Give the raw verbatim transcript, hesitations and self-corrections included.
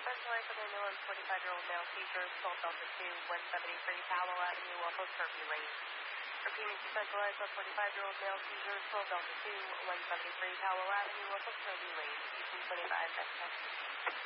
Centralized with ambulance, forty-five-year-old male seizures, twelve Delta two, one seventy-three Powell Avenue, off of Kirby Lane. Repeating to centralized with forty-five-year-old male seizures, twelve Delta two, one seventy-three Powell Avenue, off of Kirby Lane, eighteen twenty-five, that's